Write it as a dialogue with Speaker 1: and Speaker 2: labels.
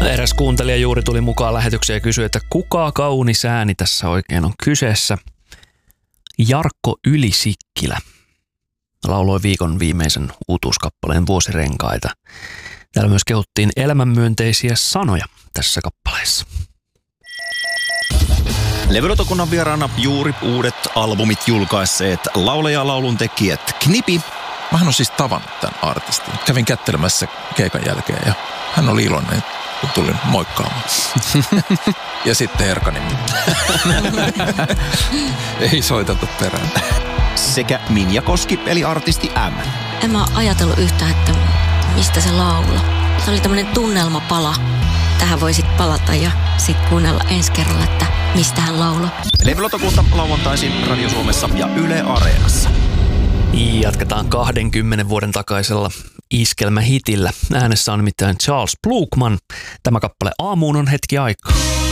Speaker 1: Eräs kuuntelija juuri tuli mukaan lähetykseen ja kysyi, että kuka kaunis ääni tässä oikein on kyseessä. Jarkko Ylisikkilä lauloi viikon viimeisen uutuuskappaleen Vuosirenkaita. Täällä myös kehuttiin elämänmyönteisiä sanoja tässä kappaleessa.
Speaker 2: Levylotokunnan vieraana juuri uudet albumit julkaisseet laulaja ja lauluntekijät Knipi.
Speaker 3: Mähän on siis tavannut tämän artistin. Kävin kättelemässä keikan jälkeen ja hän oli iloinen, kun tulin moikkaamaan. Ja sitten Erkanin. Ei soiteltu perään.
Speaker 2: Sekä Minja Koski eli artisti M.
Speaker 4: En mä ajatellut yhtään, että mistä se laula. Se oli tämmönen tunnelmapala. Tähän voisit palata ja sitten kuunnella ensi kerralla, että mistä hän lauloi.
Speaker 2: Levylotokunta lauantaisin Radio Suomessa ja Yle Areenassa.
Speaker 1: Jatketaan 20 vuoden takaisella iskelmähitillä. Äänessä on nimittäin Charles Blukman. Tämä kappale Aamuun on hetki aikaa.